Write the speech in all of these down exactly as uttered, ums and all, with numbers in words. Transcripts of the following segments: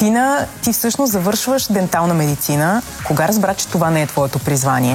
Тина, ти всъщност завършваш дентална медицина. Кога разбра, че това не е твоето призвание?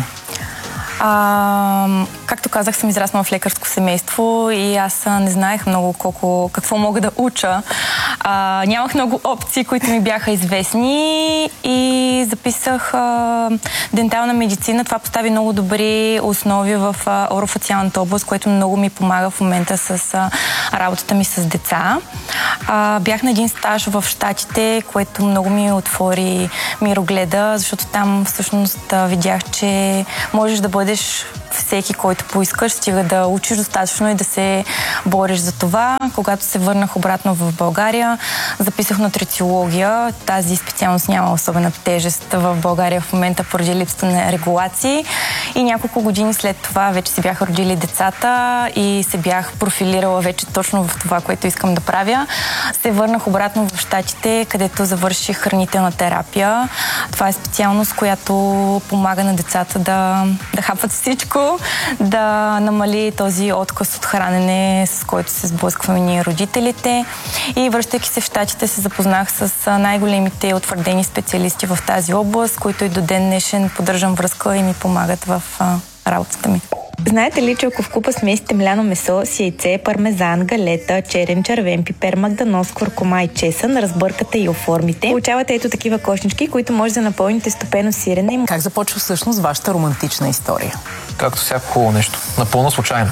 А, както казах, съм израснала в лекарско семейство и аз не знаех много колко, какво мога да уча. А, нямах много опции, които ми бяха известни и записах а, дентална медицина. Това постави много добри основи в а, орофациалната област, което много ми помага в момента с а, работата ми с деца. А, бях на един стаж в Щатите, което много ми отвори мирогледа, защото там всъщност а, видях, че можеш да бъдеш всеки, който поискаш, стига да учиш достатъчно и да се бориш за това. Когато се върнах обратно в България, записах нутрициология. Тази специалност няма особена тежест в България в момента поради липсата на регулации. И няколко години след това вече си бяха родили децата и се бях профилирала вече точно в това, което искам да правя. Се върнах обратно в Щатите, където завърших хранителна терапия. Това е специалност, която помага на децата да, да хапват всичко, да намали този отказ от хранене, с който се сблъскваме ние родителите. И връщайки се в Щатите, се запознах с най-големите утвърдени специалисти в тази област, които и до ден днешен поддържам връзка и ми помагат в а, работата ми. Знаете ли, че ако в купа смесите мляно месо с яйце, пармезан, галета, черен, червен пипер, магданоз, куркума и чесън, разбъркате и оформите, получавате ето такива кошнички, които може да напълните с топено сирене. Как започва всъщност вашата романтична история? Както всяко хубаво нещо. Напълно случайно.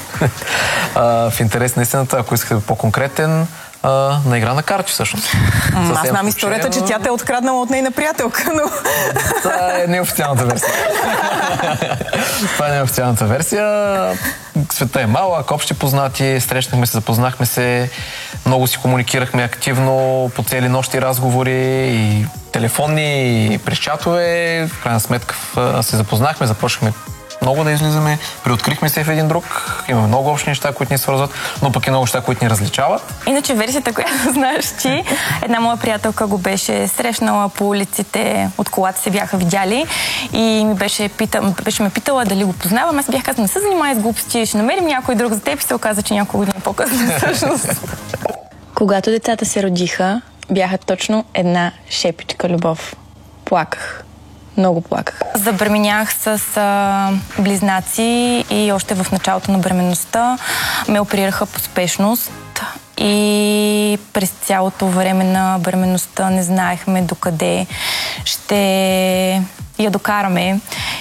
а, в интерес на истината, ако искате по-конкретен, Uh, на игра на карти, всъщност. М, аз знам историята, че тя те е откраднала от нейна приятелка, но... Това е неофициалната версия. Това е неофициалната версия. Света е малък, общи познати, срещнахме се, запознахме се, много си комуникирахме активно по цели нощи разговори и телефонни, и през чатове. В крайна сметка се запознахме, започнахме много да излизаме, приоткрихме се в един друг, имаме много общи неща, които ни свързват, но пък и много неща, които ни различават. Иначе версията, която знаеш ти, една моя приятелка го беше срещнала по улиците, от колата се бяха видяли и ми беше, пита, беше ме питала дали го познавам. Аз бях казала, не се занимай с глупости, ще намерим някой друг за теб и се оказа, че няколко години по-късно всъщност. Когато децата се родиха, бяха точно една шепичка любов. Плаках. Много плаках. Забременях с а, близнаци и още в началото на бременността ме оперираха по спешност и през цялото време на бременността не знаехме докъде ще я докараме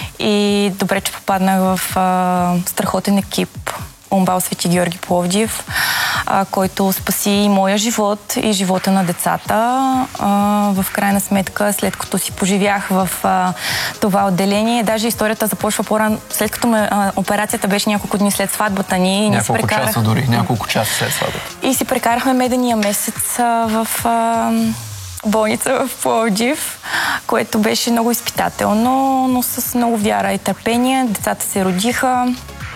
и добре, че попаднах в а, страхотен екип УМБАЛ Свети Георги Пловдив, а, който спаси и моя живот и живота на децата. А, в крайна сметка, след като си поживях в а, това отделение, даже историята започва по-рано, след като ме, а, операцията беше няколко дни след сватбата ни. Няколко прекарах... часа дори, няколко часа след сватбата. И си прекарахме медения месец а, в... А, болница в Пловдив, което беше много изпитателно, но с много вяра и търпение. Децата се родиха.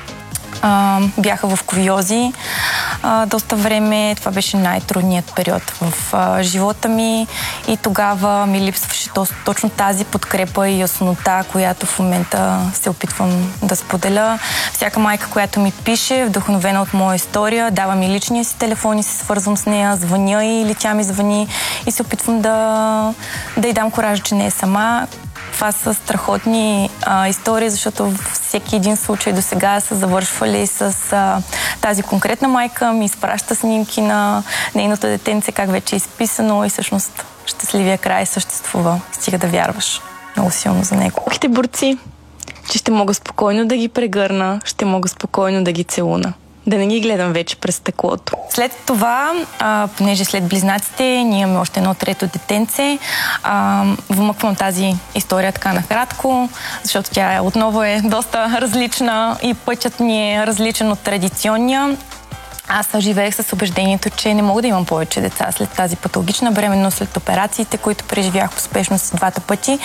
А, бяха в кувиози. А, доста време това беше най-трудният период в а, живота ми и тогава ми липсваше точно тази подкрепа и яснота, която в момента се опитвам да споделя. Всяка майка, която ми пише, вдъхновена от моя история, дава ми личния си телефон и се свързвам с нея, звъня или тя ми звъни и се опитвам да, да й дам коража, че не е сама. Това са страхотни а, истории, защото всеки един случай до сега са завършвали с а, тази конкретна майка, ми изпраща снимки на нейното детенце, как вече е изписано и всъщност щастливия край съществува. Стига да вярваш много силно за него. Малките борци, че ще мога спокойно да ги прегърна, ще мога спокойно да ги целуна. Да не ги гледам вече през стъклото. След това, а, понеже след близнаците, ние имаме още едно трето детенце, а, вмъквам тази история така накратко, защото тя отново е доста различна и пътят ни е различен от традиционния. Аз живеех с убеждението, че не мога да имам повече деца след тази патологична бременност, след операциите, които преживях по спешност двата пъти.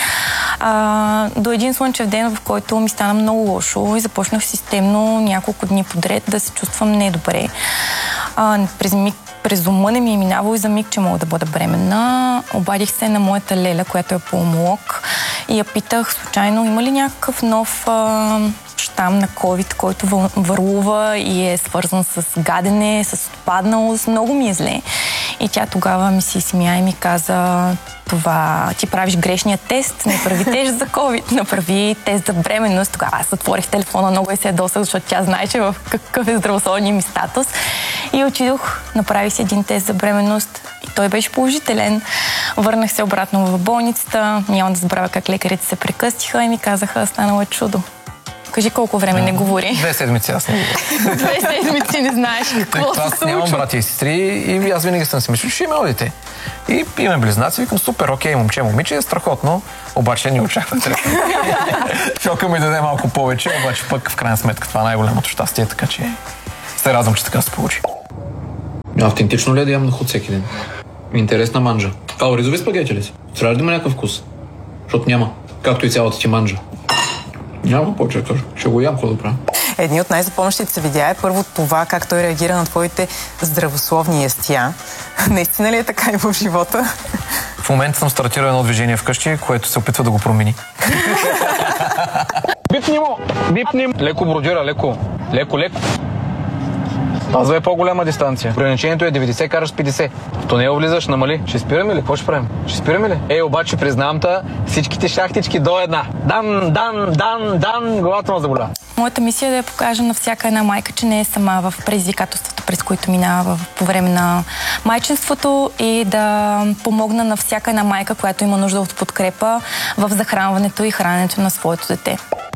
А, до един слънчев ден, в който ми стана много лошо и започнах системно няколко дни подред да се чувствам недобре. А, през миг През ума не ми е минавало и за миг, че мога да бъда бременна. Обадих се на моята леля, която е пулмолог, и я питах случайно има ли някакъв нов а, щам на COVID, който върлува и е свързан с гадене, с отпадналост. Много ми е зле. И тя тогава ми си смя и ми каза: това, ти правиш грешния тест, не прави тест за COVID, направи тест за бременност. Тогава аз отворих телефона много и се ядосах, защото тя знае, че в какъв е здравословния ми статус. И отидох, направих си един тест за бременност и той беше положителен. Върнах се обратно в болницата, няма да забравя как лекарите се прекъстиха и ми казаха: станало е чудо. Кажи колко време не говори. Две седмици аз не говоря. Две седмици не знаеш какво се случва. Аз нямам брати и сестри и аз винаги съм си мислил, че ще има дете. И имаме близнаци, викам: супер, окей, момче, момиче, е страхотно, обаче ни очаквате. Шока ми даде малко повече, обаче пък в крайна сметка това е най-голямото щастие, така че се радвам, че така се получи. Автентично ли е да ям на худ всеки ден? Интересна манджа. А, ризови спагети ли си? Трябва ли да има някакъв вкус? Защото няма. Както и цялата ти манджа. Няма повече, кажа. Ще го ям, какво да правя. Едни от най-запомнящите се видеа е първо това, как той реагира на твоите здравословни ястия. Наистина ли е така и в живота? В момента съм стартирал едно движение вкъщи, което се опитва да го промени. Бипни му! Бипни му! Леко бродира, леко. Леко, леко. Пазва е по-голяма дистанция. Ограничението е деветдесет, караш петдесет. В тунел влизаш, намали. Ще спираме ли? Какво ще правим? Ще спираме ли? Ей, обаче признавам та, всичките шахтички до една. Дан, дан, дан, дан, главата ме заболя. Моята мисия е да я покажа на всяка една майка, че не е сама в предизвикателствата, през които минава по време на майчинството, и да помогна на всяка една майка, която има нужда от подкрепа в захранването и храненето на своето дете.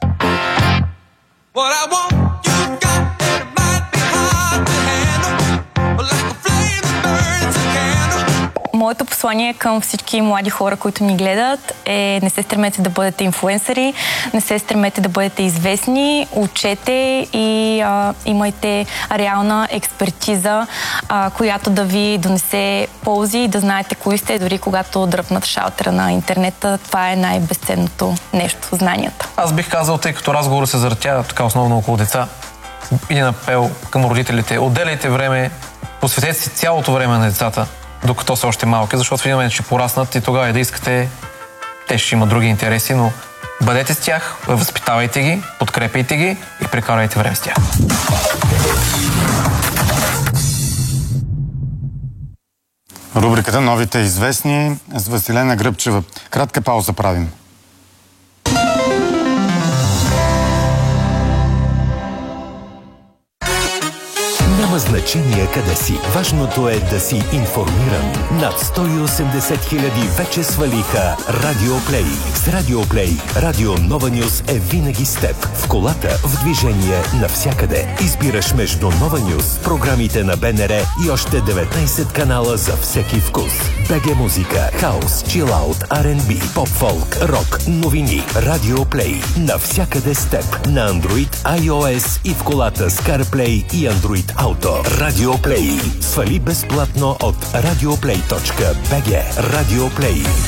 Моето послание към всички млади хора, които ни гледат, е: не се стремете да бъдете инфлуенсъри, не се стремете да бъдете известни, учете и а, имайте реална експертиза, а, която да ви донесе ползи и да знаете кои сте, дори когато дръпнат шалтера на интернета. Това е най-безценното нещо, знанията. Аз бих казал, тъй като разговорът се завъртя така основно около деца, и апел към родителите: отделяйте време, посветете си цялото време на децата, докато са още малки, защото в един момент ще пораснат и тогава, да искате, те ще имат други интереси, но бъдете с тях, възпитавайте ги, подкрепяйте ги и прекарайте време с тях. Рубриката "Новите известни" с Василена Гръбчева. Кратка пауза правим. Няма значение къде си. Важното е да си информиран. Над сто и осемдесет хиляди вече свалиха Радио Плей. С Радио Плей Радио Нова Нюз е винаги с теб. В колата, в движение, навсякъде. Избираш между Нова Нюз, програмите на БНР и още деветнайсет канала за всеки вкус. БГ музика, хаус, чилаут, Ар енд Би, поп-фолк, рок, новини. Радио Плей. Навсякъде с теб. На Android, iOS и в колата с CarPlay и Android Auto. Радио Плей. Свали безплатно от радиоплей точка би джи. Радио Плей.